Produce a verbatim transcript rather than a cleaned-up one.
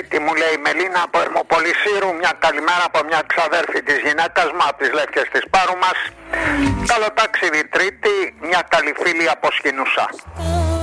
Τρίτη, μου λέει η Μελίνα από Ερμοπολισίρου. Μια καλημέρα από μια ξαδέρφη της γυναίκας μου, από τις Λεύκες της Πάρου μας. Καλό ταξίδι Τρίτη, μια καλή φίλη από Σκηνουσά.